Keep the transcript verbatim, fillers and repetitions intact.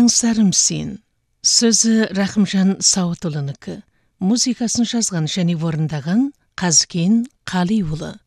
Аңсарым сен. Сөзі Рахымжан Сауытұлынікі. Музыкасын жазған және орындаған Қазкен Қалиұлы.